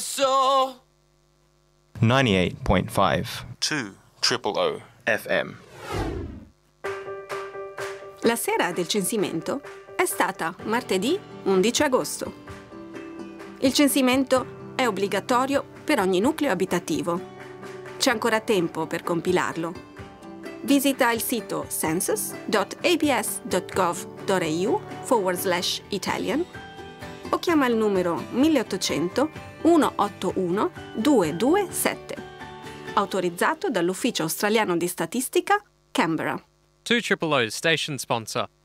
whistle. 98.5 2 FM. La sera del censimento è stata martedì 11 agosto. Il censimento è obbligatorio per ogni nucleo abitativo. C'è ancora tempo per compilarlo. Visita il sito census.abs.gov.au/Italian o chiama il numero 1800 181 227, autorizzato dall'Ufficio Australiano di Statistica, Canberra. 2 Station sponsor.